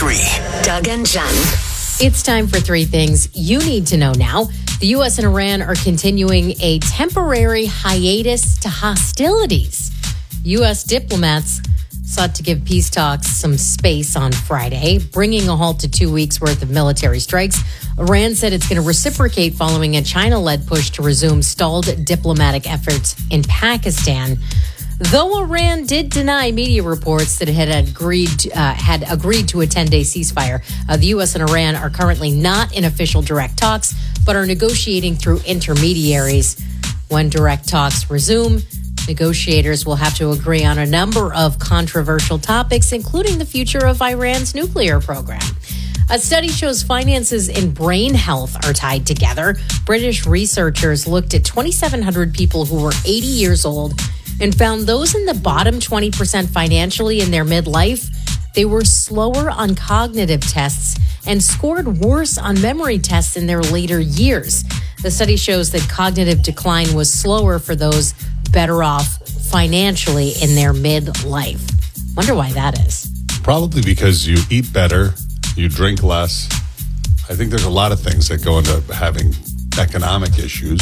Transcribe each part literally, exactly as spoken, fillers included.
three. Doug and Jen. It's time for three things you need to know now. The U S and Iran are continuing a temporary hiatus to hostilities. U S diplomats sought to give peace talks some space on Friday, bringing a halt to two weeks' worth of military strikes. Iran said it's going to reciprocate following a China-led push to resume stalled diplomatic efforts in Pakistan. Though Iran did deny media reports that it had agreed uh, had agreed to a ten-day ceasefire, uh, the U S and Iran are currently not in official direct talks, but are negotiating through intermediaries. When direct talks resume, negotiators will have to agree on a number of controversial topics, including the future of Iran's nuclear program. A study shows finances and brain health are tied together. British researchers looked at twenty-seven hundred people who were eighty years old and found those in the bottom twenty percent financially in their midlife, they were slower on cognitive tests and scored worse on memory tests in their later years. The study shows that cognitive decline was slower for those better off financially in their midlife. Wonder why that is. Probably because you eat better, you drink less. I think there's a lot of things that go into having economic issues.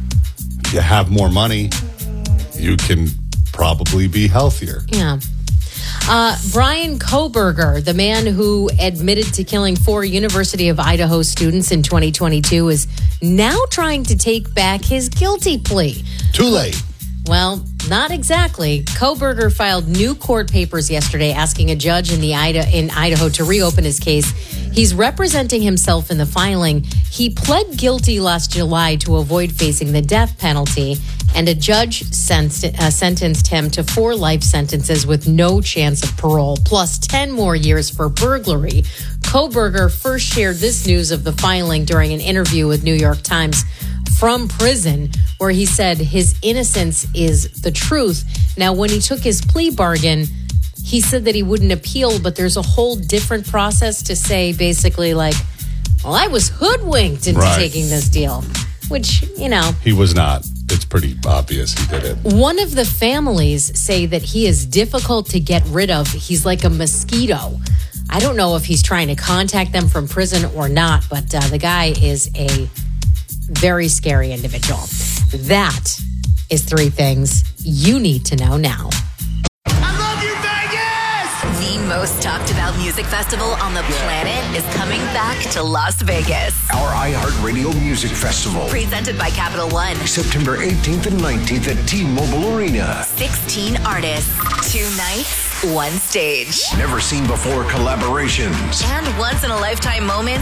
If you have more money, you can probably be healthier. Yeah. Uh, Bryan Kohberger, the man who admitted to killing four University of Idaho students in twenty twenty-two, is now trying to take back his guilty plea. Too late. Well, not exactly. Kohberger filed new court papers yesterday asking a judge in the Ida- in Idaho to reopen his case. He's representing himself in the filing. He pled guilty last July to avoid facing the death penalty, and a judge sent- uh, sentenced him to four life sentences with no chance of parole, plus ten more years for burglary. Kohberger first shared this news of the filing during an interview with New York Times from prison, where he said his innocence is the truth. Now, when he took his plea bargain, he said that he wouldn't appeal, but there's a whole different process to say basically like, well, I was hoodwinked into Right. taking this deal, which, you know. He was not. It's pretty obvious he did it. One of the families say that he is difficult to get rid of. He's like a mosquito. I don't know if he's trying to contact them from prison or not, but uh, the guy is a very scary individual. That is three things you need to know now. The most talked about music festival on the planet is coming back to Las Vegas. Our iHeartRadio Music Festival. Presented by Capital One. September eighteenth and nineteenth at T-Mobile Arena. sixteen artists, two nights, one stage. Never seen before collaborations. And once in a lifetime moments